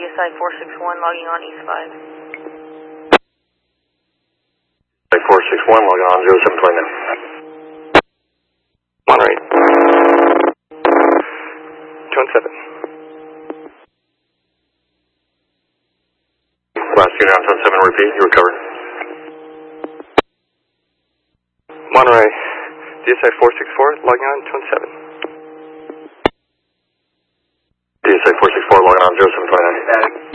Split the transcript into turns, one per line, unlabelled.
DSI 461 logging on East 5.
DSI 461 logging on 0729.
Monterey. 217.
Last unit on 77, repeat, you recovered.
Monterey. DSI 464 logging on 217.
DSI 464 logging on 0729.